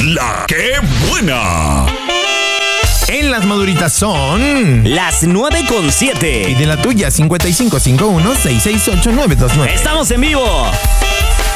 La ¡Qué buena! En las maduritas son las 9:07. Y de la tuya, 5551-668-929. ¡Estamos en vivo!